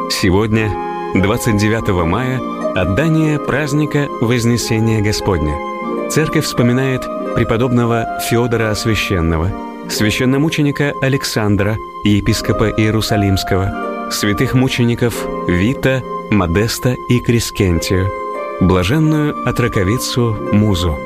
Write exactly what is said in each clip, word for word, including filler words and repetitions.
Сегодня, двадцать девятого мая, отдание праздника Вознесения Господня. Церковь вспоминает преподобного Феодора Освященного, священномученика Александра, епископа Иерусалимского, святых мучеников Вита, Модеста и Крескентию, блаженную отроковицу Музу.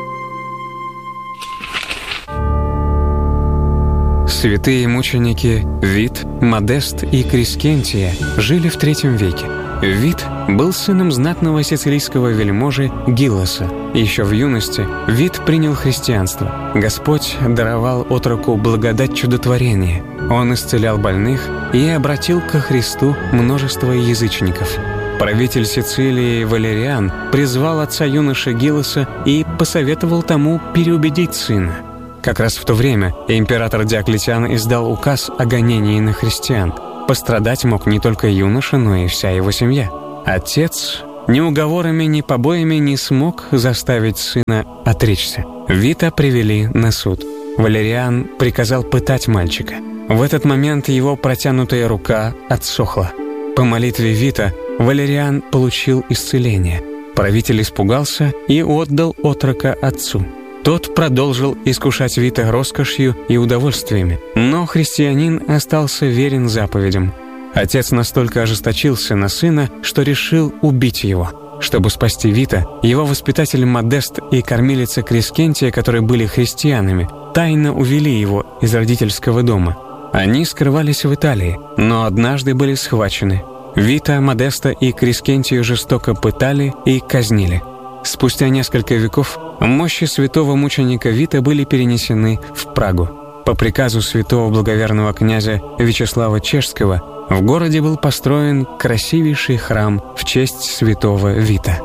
Святые мученики Вит, Модест и Крескентия жили в третьем веке. Вит был сыном знатного сицилийского вельможи Гиллоса. Еще в юности Вит принял христианство. Господь даровал отроку благодать чудотворения. Он исцелял больных и обратил ко Христу множество язычников. Правитель Сицилии Валериан призвал отца юноши Гиллоса и посоветовал тому переубедить сына. Как раз в то время император Диоклетиан издал указ о гонении на христиан. Пострадать мог не только юноша, но и вся его семья. Отец ни уговорами, ни побоями не смог заставить сына отречься. Вита привели на суд. Валериан приказал пытать мальчика. В этот момент его протянутая рука отсохла. По молитве Вита Валериан получил исцеление. Правитель испугался и отдал отрока отцу. Тот продолжил искушать Вита роскошью и удовольствиями, но христианин остался верен заповедям. Отец настолько ожесточился на сына, что решил убить его. Чтобы спасти Вита, его воспитатель Модест и кормилица Крескентия, которые были христианами, тайно увели его из родительского дома. Они скрывались в Италии, но однажды были схвачены. Вита, Модеста и Крескентию жестоко пытали и казнили. Спустя несколько веков мощи святого мученика Вита были перенесены в Прагу. По приказу святого благоверного князя Вячеслава Чешского в городе был построен красивейший храм в честь святого Вита.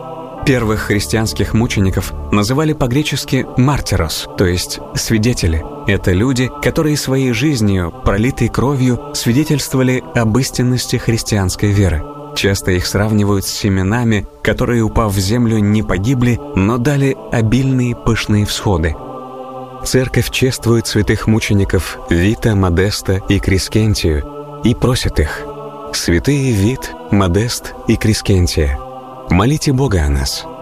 Первых христианских мучеников называли по-гречески «мартирос», то есть «свидетели». Это люди, которые своей жизнью, пролитой кровью, свидетельствовали об истинности христианской веры. Часто их сравнивают с семенами, которые, упав в землю, не погибли, но дали обильные пышные всходы. Церковь чествует святых мучеников Вита, Модеста и Крескентию и просит их: «Святые Вит, Модест и Крескентия, молите Бога о нас».